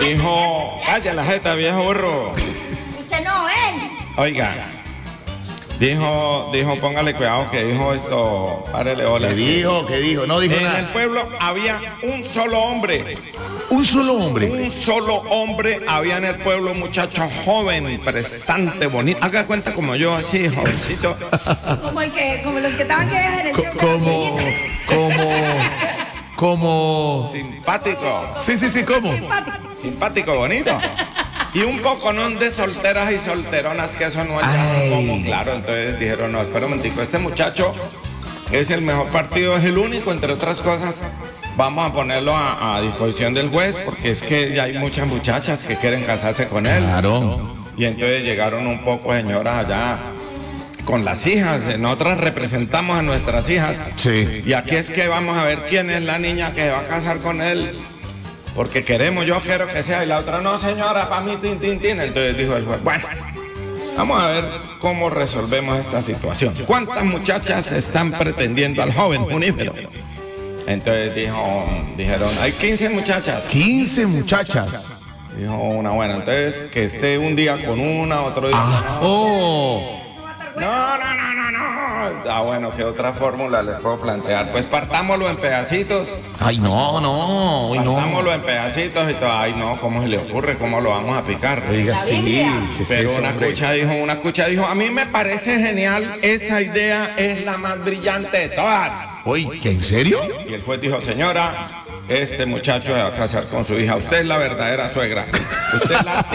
Dijo, calla la jeta, viejo burro. Usted no, él. Oiga, dijo, póngale cuidado que dijo esto, párele bolas. ¿Qué dijo? No dijo nada. En el pueblo había un solo hombre. ¿Un solo hombre? Un solo hombre había en el pueblo, un muchacho joven, prestante, bonito. Haga cuenta como yo, así, jovencito. Como los que estaban que en el show de la sillita. Como... Simpático. Sí, ¿cómo? Simpático, bonito. Y un poconón de solteras y solteronas que eso no echaban como claro. Entonces dijeron, no, espera un momentico, este muchacho es el mejor partido, es el único, entre otras cosas. Vamos a ponerlo a disposición del juez porque es que ya hay muchas muchachas que quieren casarse con él. Claro. Y entonces llegaron un poco señoras allá con las hijas. Nosotras representamos a nuestras hijas. Sí. Y aquí es que vamos a ver quién es la niña que va a casar con él. Porque yo quiero que sea. Y la otra, no señora, para mí, tin. Entonces dijo el juez, bueno, vamos a ver cómo resolvemos esta situación. ¿Cuántas muchachas están pretendiendo al joven Junífero? Entonces dijeron, hay 15 muchachas. 15 muchachas. Dijo una buena, entonces que esté un día con una, otro día con otra. No. Ah, bueno, ¿qué otra fórmula les puedo plantear? Pues partámoslo en pedacitos. Ay, no. Partámoslo en pedacitos y todo. Ay, no, ¿cómo se le ocurre? ¿Cómo lo vamos a picar? Oiga, sí. Pero una escucha dijo, a mí me parece genial, esa idea es la más brillante de todas. Oye, ¿en serio? Y el juez dijo, señora, este muchacho se va a casar con su hija. Usted es la verdadera suegra. Usted es la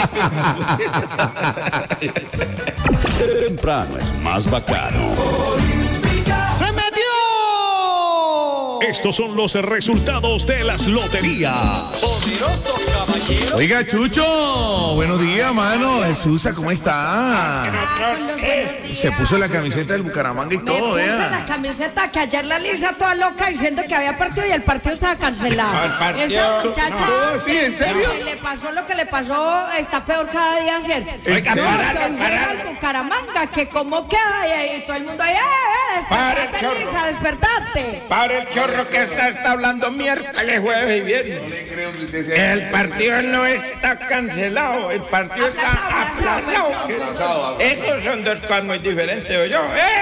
típica. Temprano es más bacano. ¡Se metió! Estos son los resultados de las loterías. Poderoso caballero. Oiga, Chucho, buenos días, mano. Jesús, ¿cómo está? Se puso la camiseta del Bucaramanga y Me todo, puse vea. la camiseta que ayer la Lisa toda loca diciendo que había partido y el partido estaba cancelado. El partido, Esa muchacha no, sí, ¿en serio? que le pasó lo que le pasó está peor cada día, ¿cierto? Oiga, No, parale, que hoy juega el Bucaramanga, que cómo queda y ahí todo el mundo ahí, Para el despertate, chorro. Lisa, despertate. Para el chorro que está hablando miércoles, jueves y viernes. El partido no está cancelado, el partido está aplazado. Esos son dos cosas muy diferentes, ¿o yo?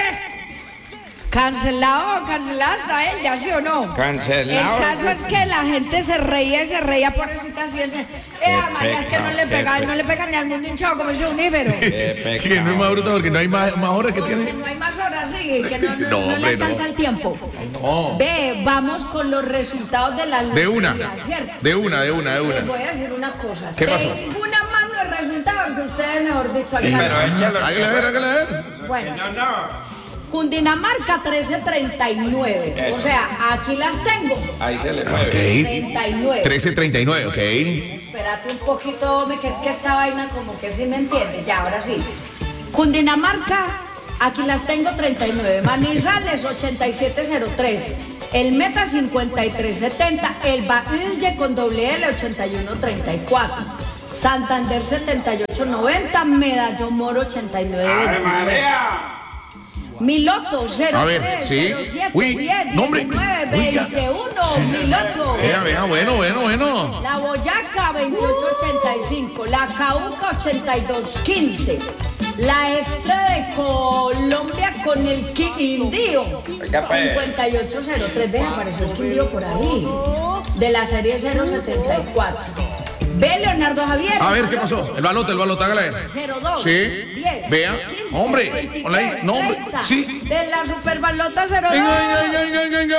Cancelado está ella, ¿sí o no? Cancelado. El caso es que la gente se reía por esa situación. María, es que no le pegan ni al mundo hinchado como ese Junífero. Que no es más bruto porque no hay más horas que tiene. No hay más horas, sí, que no No, le hombre, alcanza no. el tiempo. No. Ve, vamos con los resultados de la De una. lotería, ¿cierto? De una. Les voy a decir una cosa. ¿Qué pasó? Tengo una mano de resultados que ustedes, mejor dicho, Pero alcanzan. échalo. Hágale a ver. Bueno, No. Cundinamarca 1339. O sea, aquí las tengo. Ahí se le mueve. Ok. 39. 13:39, ok. Espérate un poquito, hombre, que es que esta vaina como que sí me entiende. Ya, ahora sí. Cundinamarca, aquí las tengo 39. Manizales 8703. El Meta 5370. El Valle con doble L 8134. Santander 7890. Medallón Moro 8929. María. Miloto 03 A ver, sí. 07 Uy, 10 nombre. 19 Oiga. 21. Miloto. Vea, bueno. La Boyacá 2885, la Cauca 8215, la Extra de Colombia con el Quindío Oiga, pues. 5803, vea, apareció el Quindío por ahí, de la serie 074. Ve, Leonardo Javier. A ver, ¿qué pasó? El balote, hágale. 02. Sí. 10. Vea. 15, Hombre. 23, Hola ahí. No, hombre. 30. Sí. De la Superbalota 02. Venga.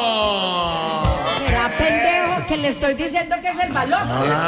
Será pendejo que le estoy diciendo que es el baloto.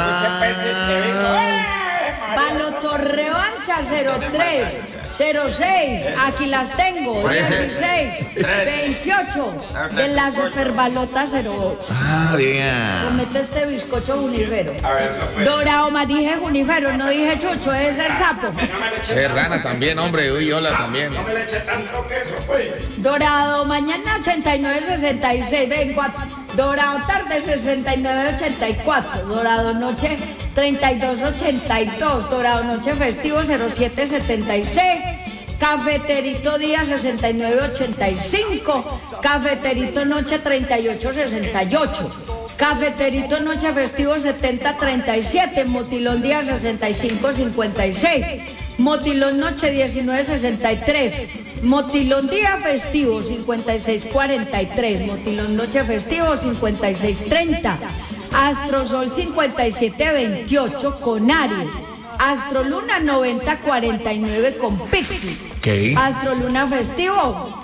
Baloto revancha 03, 06, aquí las tengo, Puede ser. 16, 28, de la Superbalota 08. Ah, bien. Comete este bizcocho Junífero. A ver, no puede. Dorado, más dije Junífero, no dije Chucho, es el sapo. Es rana también, hombre. Uy, hola también. No me le eche tanto queso, pues. Dorado, mañana 89-66, ven 4. Dorado tarde 69-84. Dorado noche 32-82. Dorado noche festivo 07-76. Cafeterito día 69-85. Cafeterito noche 38-68. Cafeterito Noche Festivo 70-37, Motilón Día 65-56, Motilón Noche 19-63, Motilón Día Festivo 56-43, Motilón Noche Festivo 56-30, Astrosol 57-28 con Aries, Astroluna 90-49 con Pixis, Ok. Astroluna Festivo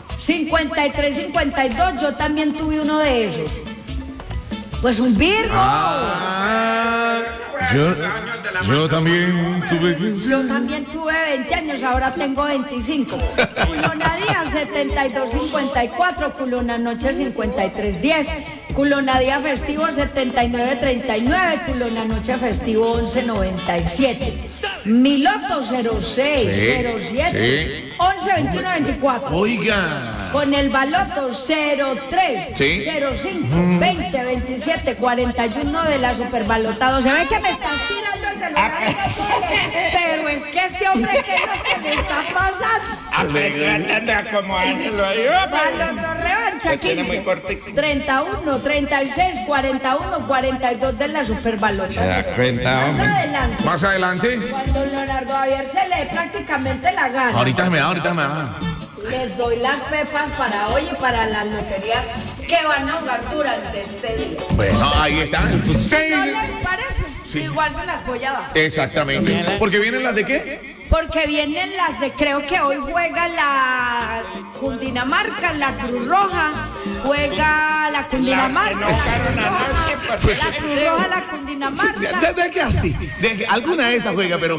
53-52, yo también tuve uno de esos. Pues un Virgo. Yo también tuve 15 Yo también tuve 20 años, ahora tengo 25. Culona Día 72-54, Culona Noche 53-10, Culona Día Festivo 79-39, Culona Noche Festivo 11-97. Miloto 06, Sí, 07, 11-21-24. Oiga. Con el baloto 03, Sí. 05, 20, 27, 41 de la superbalotado. Se ve que me estás tirando el celular. Pero es que este hombre, ¿qué es lo que me está pasando? Aprende a acomodárselo ahí. Baloto revancha, Lo tiene muy 15, cortico. 31, 36, 41, 42 de la ¿Se da superbalotado. cuenta, Más hombre? adelante, Más adelante. cuando Leonardo Javier se le dé prácticamente la gana. Ahorita me da. Les doy las pepas para hoy y para las loterías que van a jugar durante este día. Bueno, ahí está. Pues, ¿No les parece? Sí. Igual se las voy a dar. Exactamente. ¿Porque vienen las de qué? Porque vienen las de, creo que hoy juega la Cundinamarca, la Cruz Roja, juega la Cundinamarca, Las que no la Cruz ganan Roja, anoche, pues, la Cruz Roja, la Cundinamarca. ¿De qué así? Alguna de esas juega, pero